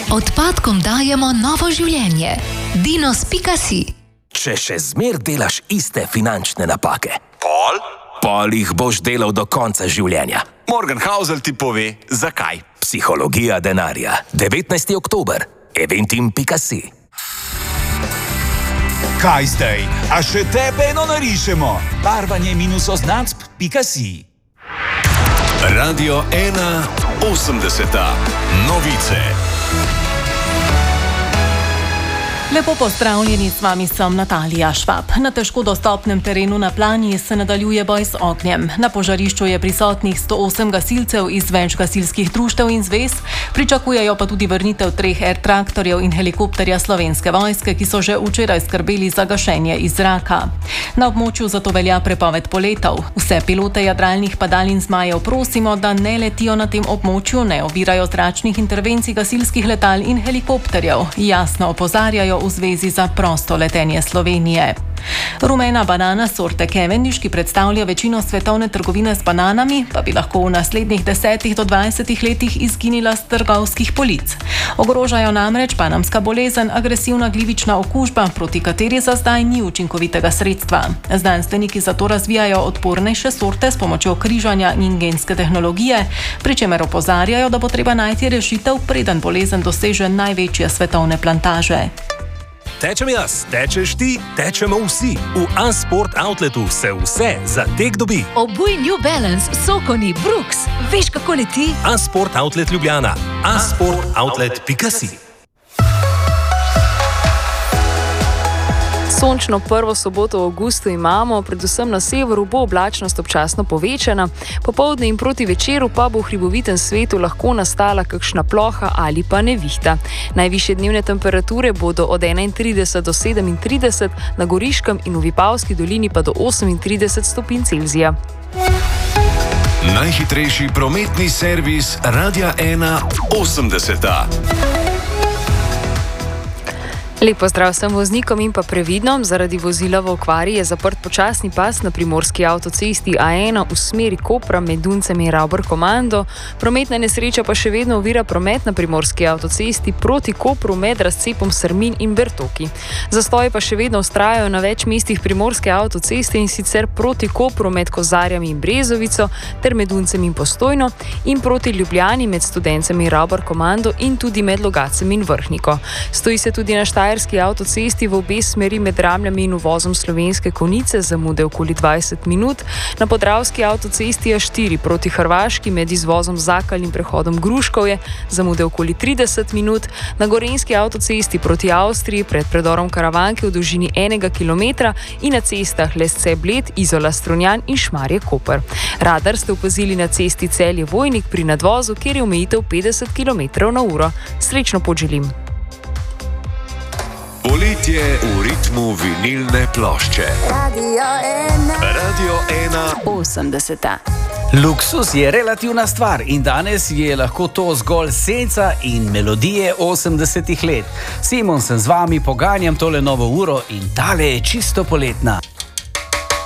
Odpadkom dajemo novo življenje. Dinos.si. Če še zmer delaš iste finančne napake, Pol jih boš delal do konca življenja. Morgenhausel ti pove, zakaj. Psihologija denarja. 19. oktober. Eventim.si. Kaj zdaj? A še tebe eno narišemo? Barvanje -označb.si. Radio 1 80. Novice. Lepo pozdravljeni, s vami sem Natalija Švab. Na težko dostopnem terenu na Planji se nadaljuje boj z ognjem. Na požarišču je prisotnih 108 gasilcev iz več gasilskih društev in zvez, pričakujejo pa tudi vrnitev 3 air traktorjev in helikopterja Slovenske vojske, ki so že včeraj skrbeli za gašenje iz zraka. Na območju zato velja prepoved poletov. Vse pilote jadralnih padal in zmajev prosimo, da ne letijo na tem območju, ne ovirajo zračnih intervencij gasilskih letal in helikopterjev. Jasno opozarjajo v zvezi za prosto letenje Slovenije. Rumena banana sorte Cavendish, ki predstavlja večino svetovne trgovine s bananami, pa bi lahko v naslednjih 10 do 20 letih izginila s trgovskih polic. Ogrožajo namreč panamska bolezen, agresivna glivična okužba, proti kateri za zdaj ni učinkovitega sredstva. Znanstveniki zato razvijajo odpornejše sorte s pomočjo križanja in genske tehnologije, pri čemer opozarjajo, da bo treba najti rešitev, preden bolezen doseže največje svetovne plantaže. Tečem jaz, tečeš ti, tečemo vsi. V Unsport Outletu se vse za tek dobi. Obuj New Balance, Sokoni, Brooks. Veš, kako leti? Unsport Outlet Ljubljana. Unsportoutlet.si. Sončno prvo soboto v avgustu imamo, predvsem na severu bo oblačnost občasno povečana, popoldne in proti večeru pa bo v hribovitem svetu lahko nastala kakšna ploha ali pa nevihta. Najvišje dnevne temperature bodo od 31 do 37, na Goriškem in v Vipavski dolini pa do 38 stopinj Celzija. Najhitrejši prometni servis Radia 1 80. Lep pozdrav vsem voznikom in pa previdnom. Zaradi vozila v okvari je zaprt počasni pas na primorski avtocesti A1 v smeri Kopra med Duncem in Ravbor-Komando. Prometna nesreča pa še vedno ovira promet na primorski avtocesti proti Kopru med razcepom Srmin in Bertoki. Zastoji pa še vedno vztrajajo na več mestih primorske avtoceste, in sicer proti Kopru med Kozarjami in Brezovico ter med Duncem in Postojno in proti Ljubljani med Studencem in Ravbor-Komando in tudi med Logacem in Vrhniko. Stoji se tudi na Štajerski avtocesti v obe smeri med Ramljami in uvozom Slovenske Konjice, zamude okoli 20 minut. Na Podravski avtocesti A4 proti Hrvaški med izvozom Zakal in prehodom Gruškovje, zamude okoli 30 minut. Na Gorenjski avtocesti proti Avstriji pred predorom Karavanke v dolžini 1 kilometra in na cestah Lesce-Bled, Izola-Strunjan in Šmarje-Koper. Radar ste opazili na cesti Celje-Vojnik pri nadvozu, kjer je omejitev 50 km/h. Srečno pot želim. Poletje v ritmu vinilne plošče. Radio 1 80. Luksuz je relativna stvar in danes je lahko to zgolj senca in melodije 80 let. Simon sem z vami, poganjam tole novo uro in tale je čisto poletna.